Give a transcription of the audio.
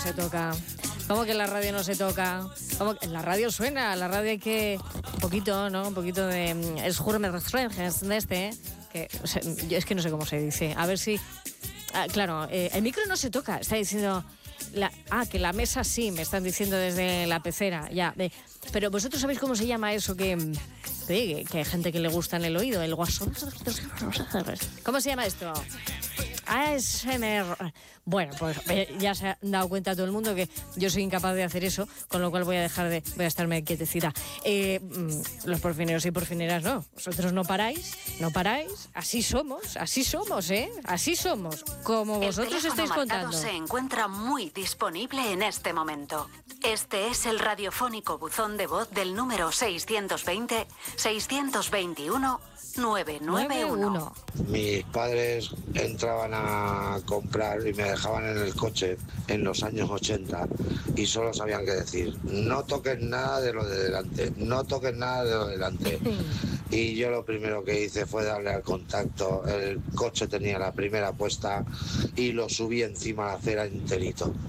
Se toca. ¿Cómo que la radio no se toca? ¿Cómo que la radio suena? La radio hay que... Un poquito, ¿no? Un poquito de... de este, que, o sea, yo es que no sé cómo se dice. A ver si... claro, el micro no se toca. Está diciendo... que la mesa sí, me están diciendo desde la pecera. Ya. Pero vosotros sabéis cómo se llama eso que hay gente que le gusta en el oído. El guasón. ¿Cómo se llama esto? ASMR. Bueno, pues ya se ha dado cuenta todo el mundo que yo soy incapaz de hacer eso, con lo cual voy a estarme quietecita. Los porfineros y porfineras no, vosotros no paráis, así somos, Así somos, como vosotros estáis contando. El teléfono marcado se encuentra muy disponible en este momento. Este es el radiofónico buzón de voz del número 620 621 991. Mis padres entraban a comprar y me dejaban en el coche en los años 80 y solo sabían qué decir: no toques nada de lo de delante, no toques nada de lo de delante. Y yo lo primero que hice fue darle al contacto. El coche tenía la primera puesta y lo subí encima de la acera enterito.